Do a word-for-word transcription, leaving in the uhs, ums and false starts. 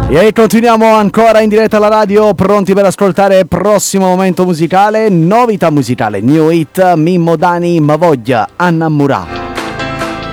E continuiamo ancora in diretta alla radio, pronti per ascoltare il prossimo momento musicale, novità musicale, new hit, Mimmo Dani, Ma voglia, Anna Murà.